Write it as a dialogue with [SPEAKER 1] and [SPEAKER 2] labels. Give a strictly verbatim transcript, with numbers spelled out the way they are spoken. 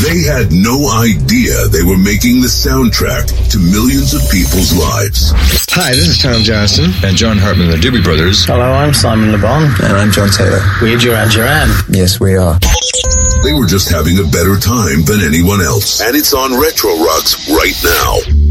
[SPEAKER 1] They had no idea they were making the soundtrack to millions of people's lives.
[SPEAKER 2] Hi, this is Tom Johnston.
[SPEAKER 3] And John Hartman, the Doobie Brothers.
[SPEAKER 4] Hello, I'm Simon Le Bon.
[SPEAKER 5] And I'm John Taylor.
[SPEAKER 4] We're Duran Duran.
[SPEAKER 5] Yes, we are.
[SPEAKER 1] They were just having a better time than anyone else. And it's on Retro Rocks right now.